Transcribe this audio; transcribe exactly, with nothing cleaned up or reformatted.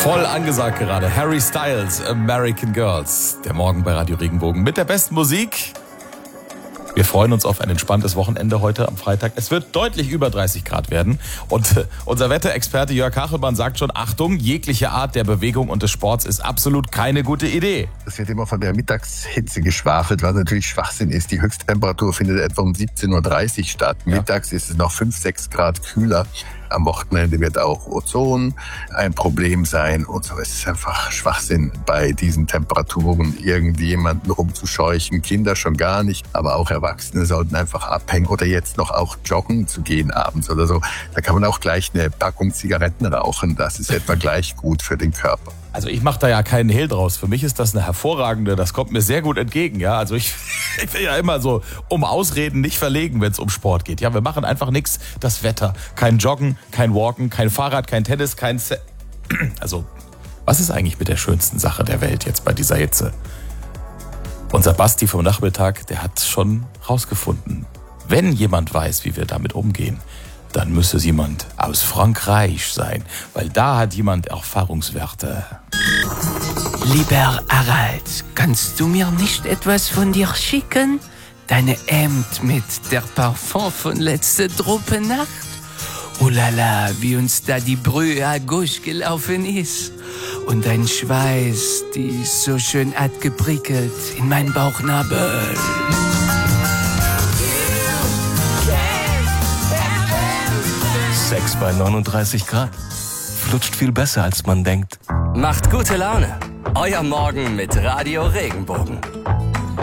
Voll angesagt gerade. Harry Styles, American Girls. Der Morgen bei Radio Regenbogen mit der besten Musik. Wir freuen uns auf ein entspanntes Wochenende heute am Freitag. Es wird deutlich über dreißig Grad werden. Und äh, unser Wetterexperte Jörg Kachelmann sagt schon, Achtung, jegliche Art der Bewegung und des Sports ist absolut keine gute Idee. Es wird immer von der Mittagshitze geschwafelt, was natürlich Schwachsinn ist. Die Höchsttemperatur findet etwa um siebzehn Uhr dreißig statt. Ja. Mittags ist es noch fünf, sechs Grad kühler. Am Wochenende wird auch Ozon ein Problem sein und so. Es ist einfach Schwachsinn, bei diesen Temperaturen irgendjemanden rumzuscheuchen. Kinder schon gar nicht, aber auch Erwachsene sollten einfach abhängen oder jetzt noch auch joggen zu gehen abends oder so. Da kann man auch gleich eine Packung Zigaretten rauchen. Das ist etwa gleich gut für den Körper. Also ich mache da ja keinen Hehl draus. Für mich ist das eine hervorragende, das kommt mir sehr gut entgegen. Ja, also ich, ich will ja immer so um Ausreden nicht verlegen, wenn es um Sport geht. Ja, wir machen einfach nichts. Das Wetter, kein Joggen, kein Walken, kein Fahrrad, kein Tennis, kein... Se- also was ist eigentlich mit der schönsten Sache der Welt jetzt bei dieser Hitze? Unser Basti vom Nachmittag, der hat schon rausgefunden. Wenn jemand weiß, wie wir damit umgehen, dann müsste es jemand aus Frankreich sein, weil da hat jemand Erfahrungswerte. Lieber Harald, kannst du mir nicht etwas von dir schicken? Deine Hemd mit der Parfum von letzter Nacht? Oh la la, wie uns da die Brühe à gauche gelaufen ist. Und dein Schweiß, die so schön hat geprickelt in meinen Bauchnabel. Sex bei neununddreißig Grad. Flutscht viel besser, als man denkt. Macht gute Laune. Euer Morgen mit Radio Regenbogen.